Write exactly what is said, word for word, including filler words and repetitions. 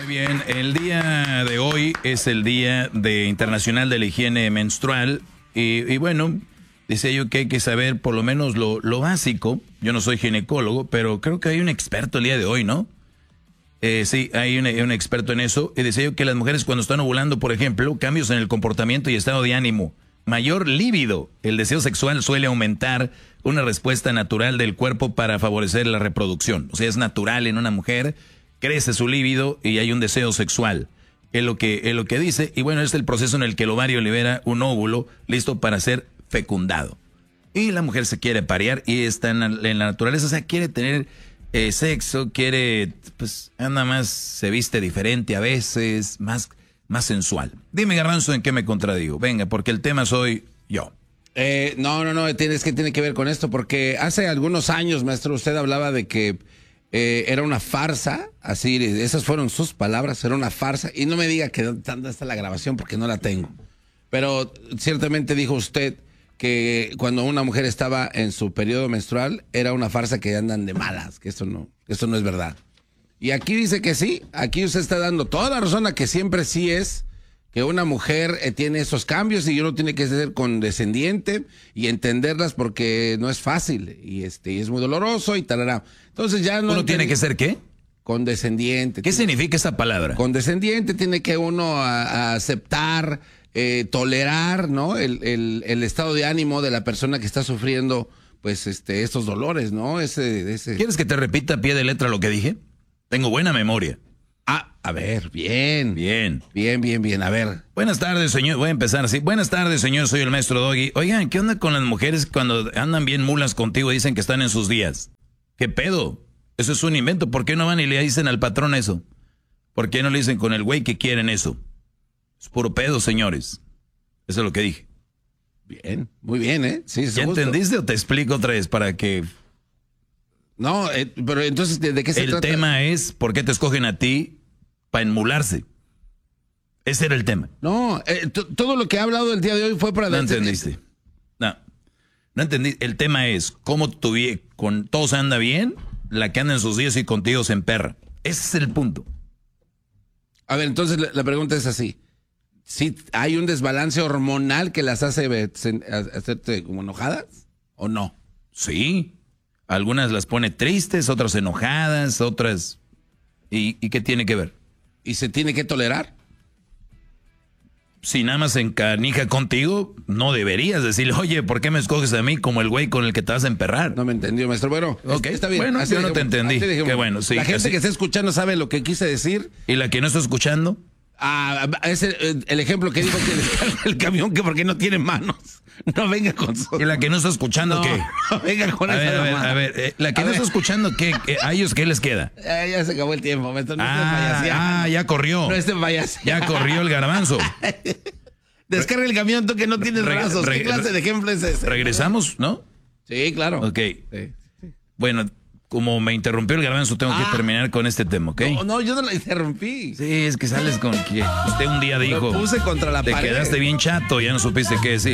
bien, el día de hoy es el Día de Internacional de la Higiene Menstrual y, y bueno, decía yo que hay que saber por lo menos lo, lo básico. Yo no soy ginecólogo, pero creo que hay un experto el día de hoy, ¿no? Eh, sí, hay un, un experto en eso. Y decía yo que las mujeres cuando están ovulando, por ejemplo, cambios en el comportamiento y estado de ánimo, mayor líbido, el deseo sexual suele aumentar, una respuesta natural del cuerpo para favorecer la reproducción. O sea, es natural en una mujer, crece su líbido y hay un deseo sexual. Es lo que, es lo que dice. Y bueno, es el proceso en el que el ovario libera un óvulo listo para ser fecundado. Y la mujer se quiere parear y está en la, en la naturaleza, o sea, quiere tener eh, sexo, quiere, pues, anda más, se viste diferente a veces, más, más sensual. Dime, Garbanzo, ¿en qué me contradigo? Venga, porque el tema soy yo. Eh, no, no, no, tiene, es que tiene que ver con esto, porque hace algunos años, maestro, usted hablaba de que eh, era una farsa, así, esas fueron sus palabras, era una farsa, y no me diga que dónde está la grabación porque no la tengo. Pero ciertamente dijo usted que cuando una mujer estaba en su periodo menstrual era una farsa, que andan de malas, que eso no, que eso no es verdad. Y aquí dice que sí, aquí usted está dando toda la razón a que siempre sí es que una mujer eh, tiene esos cambios y uno tiene que ser condescendiente y entenderlas porque no es fácil y este y es muy doloroso y tal. Entonces ya no ¿Uno tiene que ser qué? Condescendiente. ¿Qué significa esa palabra? Condescendiente, tiene que uno a, a aceptar, eh, tolerar, ¿no? El, el, el estado de ánimo de la persona que está sufriendo, pues, este, estos dolores, ¿no? Ese, ese... ¿Quieres que te repita a pie de letra lo que dije? Tengo buena memoria. Ah, a ver, bien. Bien. Bien, bien, bien, a ver. Buenas tardes, señor. Voy a empezar así. Buenas tardes, señor. Soy el maestro Doggy. Oigan, ¿qué onda con las mujeres cuando andan bien mulas contigo y dicen que están en sus días? ¿Qué pedo? Eso es un invento. ¿Por qué no van y le dicen al patrón eso? ¿Por qué no le dicen con el güey que quieren eso? Es puro pedo, señores. Eso es lo que dije. Bien, muy bien, ¿eh? Sí, ¿Ya gusto. entendiste o te explico otra vez para que... No, eh, pero entonces, ¿de, de qué se el trata? El tema es, ¿por qué te escogen a ti para enmularse? Ese era el tema. No, eh, todo lo que ha hablado el día de hoy fue para... No entendiste. No, no entendí. El tema es, ¿cómo tu vie- con todos anda bien? La que anda en sus días y contigo se emperra. Ese es el punto. A ver, entonces la, la pregunta es así. ¿Sí hay un desbalance hormonal que las hace eh, sen- hacerte como enojadas o no? Sí. Algunas las pone tristes, otras enojadas, otras... ¿Y, y qué tiene que ver? ¿Y se tiene que tolerar? Si nada más se encanija contigo, no deberías decirle, oye, ¿por qué me escoges a mí como el güey con el que te vas a emperrar? No me entendió, maestro. Bueno, okay. Está bien. Bueno, así yo no dejemos, te entendí. Qué bueno, sí. La gente así. que está escuchando sabe lo que quise decir. ¿Y la que no está escuchando? Ah, es el, el ejemplo que dijo que descarga el camión que porque no tiene manos. No venga con su... ¿Y la que no está escuchando no, qué? No venga con a esa ver, a ver, mamada. a ver, eh, la que a no ver. está escuchando, ¿qué? ¿A ellos qué les queda? Ya, ya se acabó el tiempo, maestro. No ah, ah, ya corrió. No esté payaso. Ya corrió el garbanzo. Descarga el camión tú que no tienes Re brazos. ¿Qué re clase de ejemplo es ese? Regresamos, ¿no? Sí, claro. Ok. Sí, sí. Bueno, como me interrumpió el garbanzo, tengo ah, que terminar con este tema, ¿ok? No, no, yo no la interrumpí. Sí, es que sales con que usted un día dijo... Lo puse contra la te pared. Te quedaste bien chato, ya no supiste qué decir.